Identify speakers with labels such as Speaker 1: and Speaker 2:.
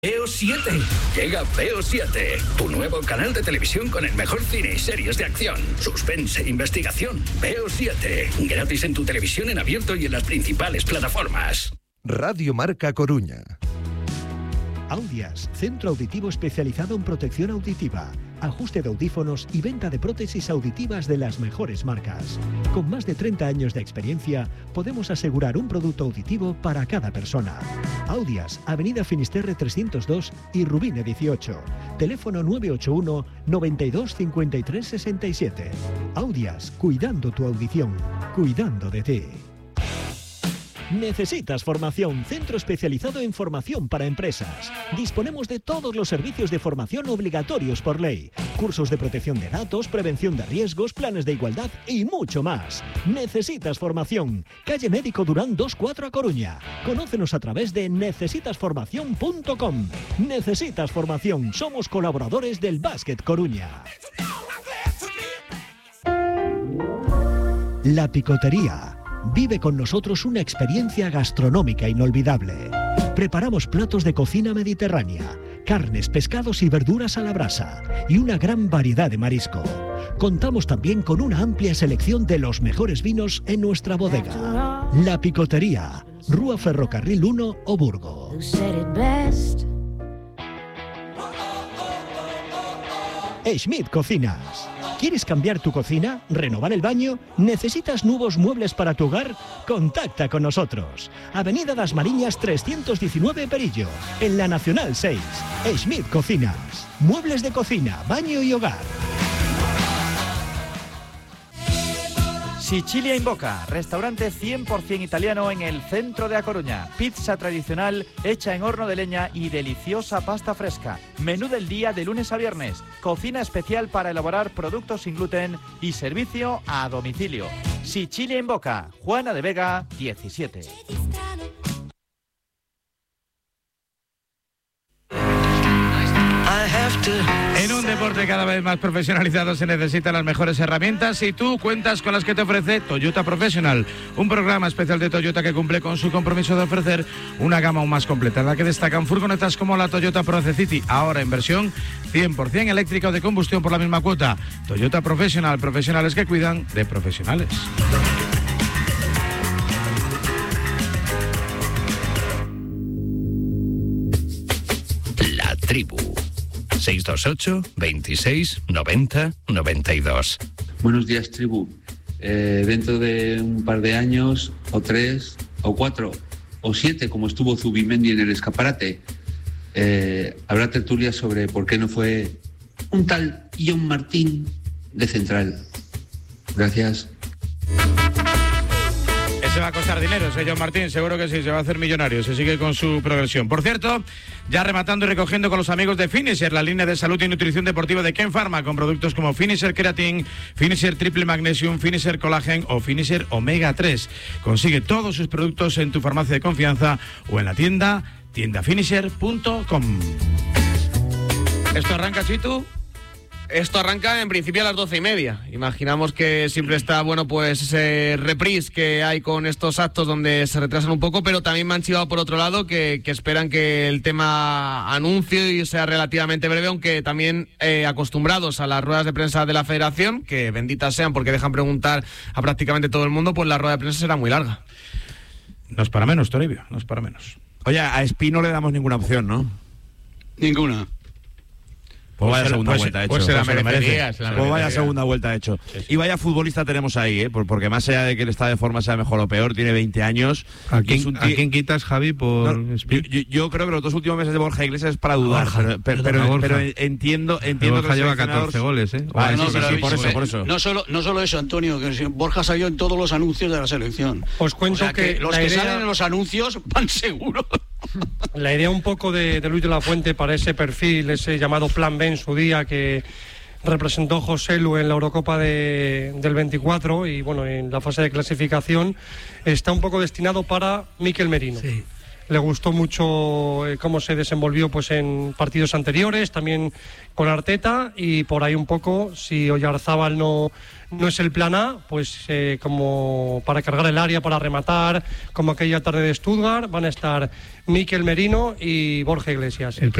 Speaker 1: Veo 7. Llega Veo 7, tu nuevo canal de televisión con el mejor cine y series de acción, suspense e investigación. Veo 7, gratis en tu televisión en abierto y en las principales plataformas.
Speaker 2: Radio Marca Coruña.
Speaker 3: Audias, centro auditivo especializado en protección auditiva, ajuste de audífonos y venta de prótesis auditivas de las mejores marcas. Con más de 30 años de experiencia, podemos asegurar un producto auditivo para cada persona. Audias, Avenida Finisterre 302 y Rubine 18. Teléfono 981 92 53 67. Audias, cuidando tu audición, cuidando de ti. ¿Necesitas formación? Centro especializado en formación para empresas. Disponemos de todos los servicios de formación obligatorios por ley. Cursos de protección de datos, prevención de riesgos, planes de igualdad y mucho más. ¿Necesitas formación? Calle Médico Durán 24 a Coruña. Conócenos a través de necesitasformación.com. Necesitas formación. Somos colaboradores del Básquet Coruña. La Picotería. Vive con nosotros una experiencia gastronómica inolvidable. Preparamos platos de cocina mediterránea, carnes, pescados y verduras a la brasa y una gran variedad de marisco. Contamos también con una amplia selección de los mejores vinos en nuestra bodega. La Picotería, Rúa Ferrocarril 1, Oburgo. Schmidt Cocinas. ¿Quieres cambiar tu cocina? ¿Renovar el baño? ¿Necesitas nuevos muebles para tu hogar? Contacta con nosotros. Avenida Das Mariñas 319 Perillo, en la Nacional 6. Schmidt Cocinas. Muebles de cocina, baño y hogar.
Speaker 4: Sicilia in Boca, restaurante 100% italiano en el centro de A Coruña. Pizza tradicional hecha en horno de leña y deliciosa pasta fresca. Menú del día de lunes a viernes. Cocina especial para elaborar productos sin gluten y servicio a domicilio. Sicilia in Boca, Juana de Vega, 17.
Speaker 5: En un deporte cada vez más profesionalizado se necesitan las mejores herramientas y tú cuentas con las que te ofrece Toyota Professional, un programa especial de Toyota que cumple con su compromiso de ofrecer una gama aún más completa, en la que destacan furgonetas como la Toyota Proce City, ahora en versión 100% eléctrica o de combustión por la misma cuota. Toyota Professional, profesionales que cuidan de profesionales.
Speaker 1: La Tribu. 628 26 90 92.
Speaker 6: Buenos días, tribu. Dentro de un par de años, o 3, o 4, o 7, como estuvo Zubimendi en el escaparate, habrá tertulia sobre por qué no fue un tal John Martín de central. Gracias.
Speaker 5: Se va a costar dinero ese John Martín, seguro que sí, se va a hacer millonario, se sigue con su progresión. Por cierto, ya rematando y recogiendo con los amigos de Finisher, la línea de salud y nutrición deportiva de Ken Pharma, con productos como Finisher Keratin, Finisher Triple Magnesium, Finisher Collagen o Finisher Omega 3. Consigue todos sus productos en tu farmacia de confianza o en la tiendafinisher.com. ¿Esto arranca, Chitu?
Speaker 7: Esto arranca en principio a las 12:30. Imaginamos que siempre está bueno pues ese reprise que hay con estos actos donde se retrasan un poco, pero también me han chivado por otro lado que esperan que el tema anuncio sea relativamente breve, aunque también acostumbrados a las ruedas de prensa de la Federación, que benditas sean porque dejan preguntar a prácticamente todo el mundo, pues la rueda de prensa será muy larga.
Speaker 5: No es para menos, Toribio, no es para menos.
Speaker 8: Oye, a Espí no le damos ninguna opción, ¿no?
Speaker 9: Ninguna.
Speaker 8: Pues vaya segunda vuelta hecho.
Speaker 5: Pues se la merece.
Speaker 8: Pues vaya segunda vuelta hecho. Y vaya futbolista tenemos ahí, porque más allá de que el estado de forma sea mejor o peor, tiene 20 años.
Speaker 10: ¿A quién quitas, Javi, por...?
Speaker 8: No, yo creo que los 2 últimos meses de Borja Iglesias es para dudar, pero entiendo que
Speaker 10: Borja lleva 14 goles, ¿eh?
Speaker 8: Por eso.
Speaker 9: No solo eso, Antonio, que Borja salió en todos los anuncios de la selección.
Speaker 11: Os cuento que
Speaker 9: los que salen en los anuncios van seguros.
Speaker 11: La idea un poco de Luis de la Fuente para ese perfil, ese llamado Plan B en su día que representó José Lu en la Eurocopa del 24 y bueno, en la fase de clasificación, está un poco destinado para Mikel Merino. Sí. le gustó mucho cómo se desenvolvió pues en partidos anteriores, también con Arteta, y por ahí un poco, si Oyarzábal no es el plan A, pues como para cargar el área, para rematar, como aquella tarde de Stuttgart, van a estar Mikel Merino y Borja Iglesias.